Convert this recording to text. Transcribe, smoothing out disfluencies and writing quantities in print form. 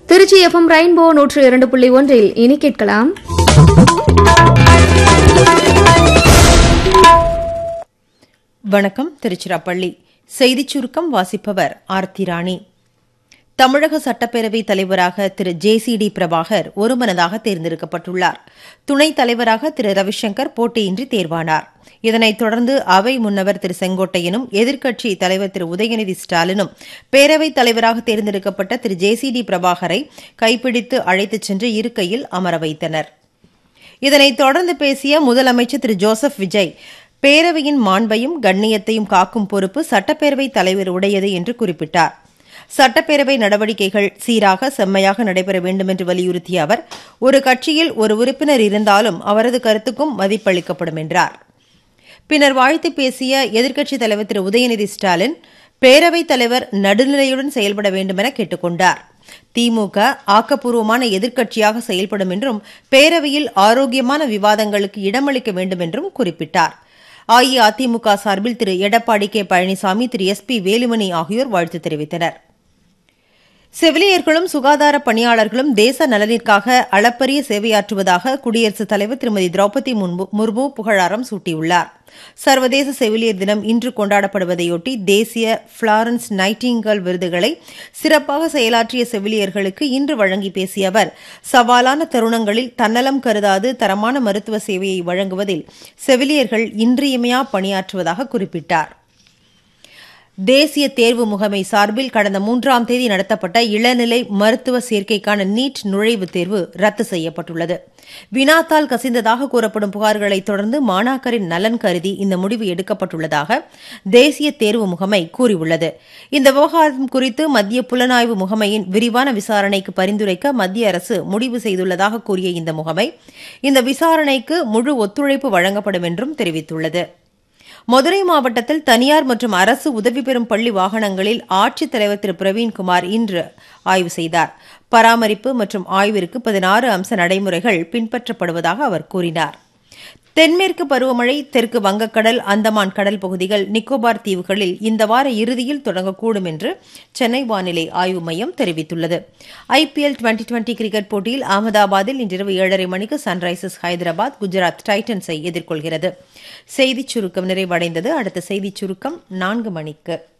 Trichy FM rainbow 102.1 இனி கேட்கலாம். வணக்கம். திருச்சிராப்பள்ளி செய்திச் சுருக்கம் வாசிப்பவர் ஆர்த்தி ராணி. தமிழக சட்டப்பேரவைத் தலைவராக திரு JCD பிரபாகர் ஒருமனதாக தேர்ந்தெடுக்கப்பட்டுள்ளார். துணைத் தலைவராக திரு ரவிசங்கர் போட்டியின்றி தேர்வானார். இதனைத் தொடர்ந்து அவை முன்னவர் திரு செங்கோட்டையனும் எதிர்க்கட்சி தலைவர் திரு உதயநிதி ஸ்டாலினும் பேரவைத் தலைவராக தேர்ந்தெடுக்கப்பட்ட திரு JCD பிரபாகரை கைப்பிடித்து அழைத்துச் சென்று இருக்கையில் அமர வைத்தனர். இதனைத் தொடர்ந்து பேசிய முதலமைச்சர் திரு ஜோசப் விஜய், பேரவையின் மாண்பையும் கண்ணியத்தையும் காக்கும் பொறுப்பு சட்டப்பேரவைத் தலைவர் உடையது என்று குறிப்பிட்டார். சட்டப்பேரவை நடவடிக்கைகள் சீராக செம்மையாக நடைபெற வேண்டும் என்று வலியுறுத்திய அவர், ஒரு கட்சியில் ஒரு உறுப்பினர் இருந்தாலும் அவரது கருத்துக்கும் மதிப்பளிக்கப்படும் என்றார். பின்னர் வாழ்த்து பேசிய எதிர்க்கட்சித் தலைவர் திரு உதயநிதி ஸ்டாலின், பேரவைத் தலைவர் நடுநிலையுடன் செயல்பட வேண்டுமென கேட்டுக் கொண்டார். திமுக ஆக்கப்பூர்வமான எதிர்க்கட்சியாக செயல்படும் என்றும் பேரவையில் ஆரோக்கியமான விவாதங்களுக்கு இடமளிக்க வேண்டும் என்றும் குறிப்பிட்டார். அஇஅதிமுக சார்பில் திரு எடப்பாடி கே பழனிசாமி, திரு SP வேலுமணி ஆகியோர் வாழ்த்து தெரிவித்தனர். செவிலியர்களும் சுகாதார பணியாளர்களும் தேச நலனிற்காக அளப்பரிய சேவையாற்றுவதாக குடியரசுத் தலைவர் திருமதி திரௌபதி முர்மு புகழாரம் சூட்டியுள்ளார். சர்வதேச செவிலியர் தினம் இன்று கொண்டாடப்படுவதையொட்டி தேசிய பிளாரன்ஸ் நைட்டிங்கேல் விருதுகளை சிறப்பாக செயலாற்றிய செவிலியர்களுக்கு இன்று வழங்கி பேசிய அவர், சவாலான தருணங்களில் தன்னலம் கருதாது தரமான மருத்துவ சேவையை வழங்குவதில் செவிலியர்கள் இன்றியமையா பணியாற்றுவதாக குறிப்பிட்டார். தேசிய தேர்வு முகமை சார்பில் கடந்த 3ஆம் தேதி நடத்தப்பட்ட இளநிலை மருத்துவ சேர்க்கைக்கான நீட் நுழைவுத் தேர்வு ரத்து செய்யப்பட்டுள்ளது. வினாத்தால் கசிந்ததாக கூறப்படும் புகார்களைத் தொடர்ந்து மாணாக்கரின் நலன் கருதி இந்த முடிவு எடுக்கப்பட்டுள்ளதாக தேசிய தேர்வு முகமை கூறியுள்ளது. இந்த விவகாரம் குறித்து மத்திய புலனாய்வு முகமையின் விரிவான விசாரணைக்கு பரிந்துரைக்க மத்திய அரசு முடிவு செய்துள்ளதாக கூறிய இந்த முகமை, இந்த விசாரணைக்கு முழு ஒத்துழைப்பு வழங்கப்படும் என்றும் தெரிவித்துள்ளது. மதுரை மாவட்டத்தில் தனியார் மற்றும் அரசு உதவி பெறும் பள்ளி வாகனங்களில் ஆட்சித்தலைவர் திரு பிரவீன்குமார் இன்று ஆய்வு செய்தார். பராமரிப்பு மற்றும் ஆய்விற்கு 16 அம்ச நடைமுறைகள் பின்பற்றப்படுவதாக அவர் கூறினார். தென்மேற்கு பருவமழை தெற்கு வங்கக்கடல், அந்தமான் கடல் பகுதிகள், நிக்கோபார் தீவுகளில் இந்த வார இறுதியில் தொடங்கக்கூடும் என்று சென்னை வானிலை ஆய்வு மையம் தெரிவித்துள்ளது. IPL 2020 கிரிக்கெட் போட்டியில் அகமதாபாத்தில் இன்றிரவு 7:30 மணிக்கு சன்ரைசர்ஸ் ஹைதராபாத் குஜராத் டைட்டன்ஸை எதிர்கொள்கிறது. செய்திச் சுருக்கம் நிறைவடைந்தது. அடுத்த செய்திச் சுருக்கம் 4 மணிக்கு.